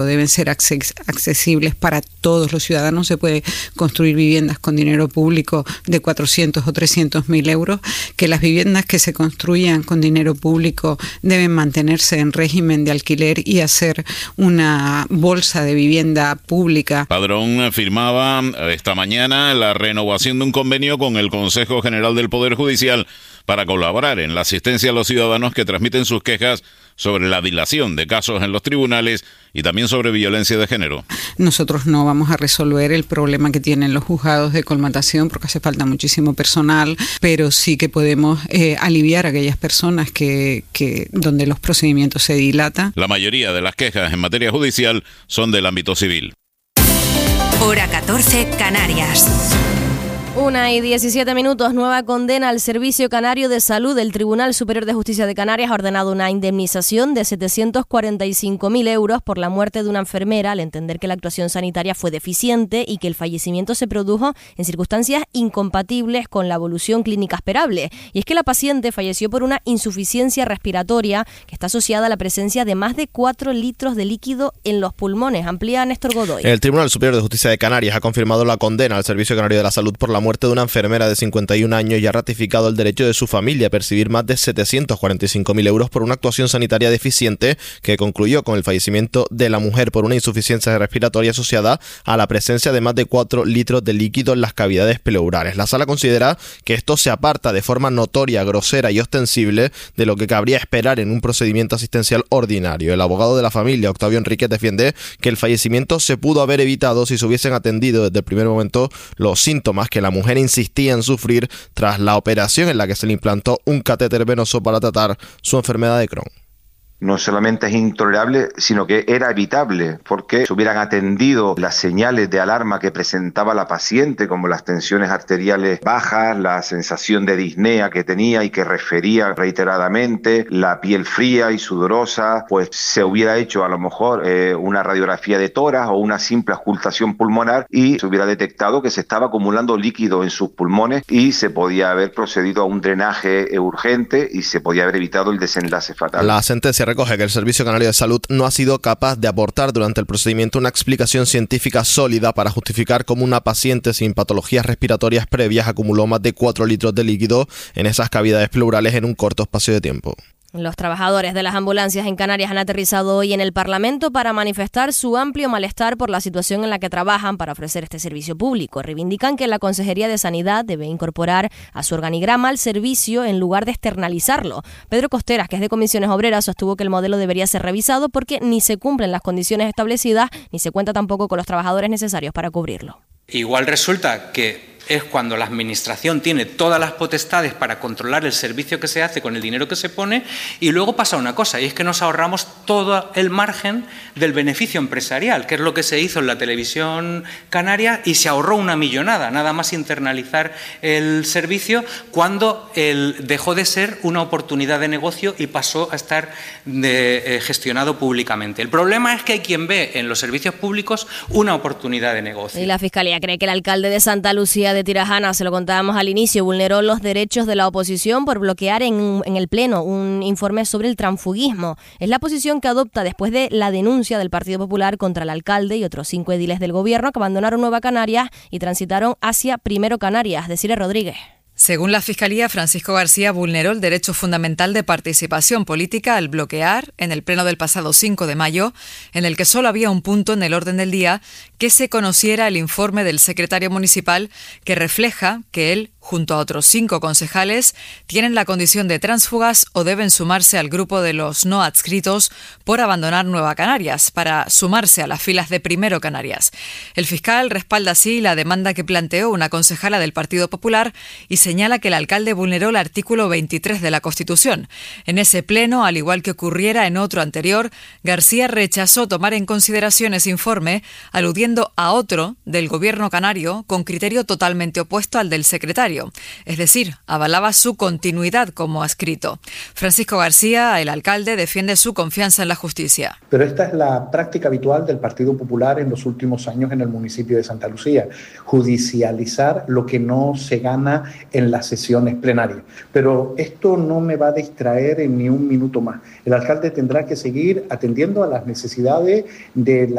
Deben ser accesibles para todos los ciudadanos. Se puede construir viviendas con dinero público de 400 o 300.000 euros, que las viviendas que se construyan con dinero público deben mantenerse en régimen de alquiler y hacer una bolsa de vivienda pública. Padrón firmaba esta mañana la renovación de un convenio con el Consejo General del Poder Judicial para colaborar en la asistencia a los ciudadanos que transmiten sus quejas sobre la dilación de casos en los tribunales y también sobre violencia de género. Nosotros no vamos a resolver el problema que tienen los juzgados de colmatación porque hace falta muchísimo personal, pero sí que podemos aliviar a aquellas personas que donde los procedimientos se dilatan. La mayoría de las quejas en materia judicial son del ámbito civil. Hora 14, Canarias. 1:17, nueva condena al Servicio Canario de Salud. El Tribunal Superior de Justicia de Canarias ha ordenado una indemnización de 745.000 euros por la muerte de una enfermera al entender que la actuación sanitaria fue deficiente y que el fallecimiento se produjo en circunstancias incompatibles con la evolución clínica esperable. Y es que la paciente falleció por una insuficiencia respiratoria que está asociada a la presencia de más de 4 litros de líquido en los pulmones. Amplía Néstor Godoy. El Tribunal Superior de Justicia de Canarias ha confirmado la condena al Servicio Canario de la Salud por la muerte de una enfermera de 51 años y ha ratificado el derecho de su familia a percibir más de 745.000 euros por una actuación sanitaria deficiente que concluyó con el fallecimiento de la mujer por una insuficiencia respiratoria asociada a la presencia de más de 4 litros de líquido en las cavidades pleurales. La sala considera que esto se aparta de forma notoria, grosera y ostensible de lo que cabría esperar en un procedimiento asistencial ordinario. El abogado de la familia, Octavio Enríquez, defiende que el fallecimiento se pudo haber evitado si se hubiesen atendido desde el primer momento los síntomas que la mujer insistía en sufrir tras la operación en la que se le implantó un catéter venoso para tratar su enfermedad de Crohn. No solamente es intolerable, sino que era evitable, porque se hubieran atendido las señales de alarma que presentaba la paciente, como las tensiones arteriales bajas, la sensación de disnea que tenía y que refería reiteradamente, la piel fría y sudorosa, pues se hubiera hecho a lo mejor una radiografía de tórax o una simple auscultación pulmonar y se hubiera detectado que se estaba acumulando líquido en sus pulmones y se podía haber procedido a un drenaje urgente y se podía haber evitado el desenlace fatal. La sentencia recoge que el Servicio Canario de Salud no ha sido capaz de aportar durante el procedimiento una explicación científica sólida para justificar cómo una paciente sin patologías respiratorias previas acumuló más de 4 litros de líquido en esas cavidades pleurales en un corto espacio de tiempo. Los trabajadores de las ambulancias en Canarias han aterrizado hoy en el Parlamento para manifestar su amplio malestar por la situación en la que trabajan para ofrecer este servicio público. Reivindican que la Consejería de Sanidad debe incorporar a su organigrama el servicio en lugar de externalizarlo. Pedro Costeras, que es de Comisiones Obreras, sostuvo que el modelo debería ser revisado porque ni se cumplen las condiciones establecidas ni se cuenta tampoco con los trabajadores necesarios para cubrirlo. Igual resulta que es cuando la Administración tiene todas las potestades para controlar el servicio que se hace con el dinero que se pone y luego pasa una cosa, y es que nos ahorramos todo el margen del beneficio empresarial, que es lo que se hizo en la televisión canaria y se ahorró una millonada, nada más internalizar el servicio cuando dejó de ser una oportunidad de negocio y pasó a estar gestionado públicamente. El problema es que hay quien ve en los servicios públicos una oportunidad de negocio. Y la Fiscalía cree que el alcalde de Santa Lucía de Tirajana, se lo contábamos al inicio, vulneró los derechos de la oposición por bloquear en el Pleno un informe sobre el transfugismo. Es la posición que adopta después de la denuncia del Partido Popular contra el alcalde y otros 5 ediles del gobierno que abandonaron Nueva Canarias y transitaron hacia Primero Canarias. Desiree Rodríguez. Según la Fiscalía, Francisco García vulneró el derecho fundamental de participación política al bloquear, en el pleno del pasado 5 de mayo, en el que solo había un punto en el orden del día, que se conociera el informe del secretario municipal que refleja que él, junto a otros 5 concejales, tienen la condición de tránsfugas o deben sumarse al grupo de los no adscritos por abandonar Nueva Canarias para sumarse a las filas de Primero Canarias. El fiscal respalda así la demanda que planteó una concejala del Partido Popular y señala que el alcalde vulneró el artículo 23 de la Constitución. En ese pleno, al igual que ocurriera en otro anterior, García rechazó tomar en consideración ese informe, aludiendo a otro del gobierno canario con criterio totalmente opuesto al del secretario. Es decir, avalaba su continuidad como adscrito. Francisco García, el alcalde, defiende su confianza en la justicia. Pero esta es la práctica habitual del Partido Popular en los últimos años en el municipio de Santa Lucía. Judicializar lo que no se gana en en las sesiones plenarias. Pero esto no me va a distraer en ni un minuto más. El alcalde tendrá que seguir atendiendo a las necesidades de la